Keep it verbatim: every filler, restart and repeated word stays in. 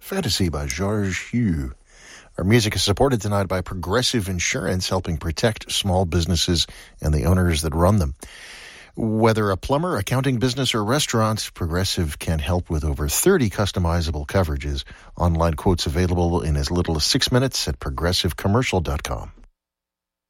Fantasy by George Hugh. Our music is supported tonight by Progressive Insurance, helping protect small businesses and the owners that run them. Whether a plumber, accounting business, or restaurant, Progressive can help with over thirty customizable coverages. Online quotes available in as little as six minutes at progressive commercial dot com.